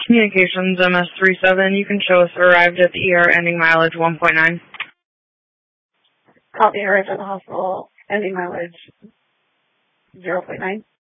Communications MS37, you can show us arrived at the ER ending mileage 1.9. Copy, arrived at the hospital ending mileage 0.9.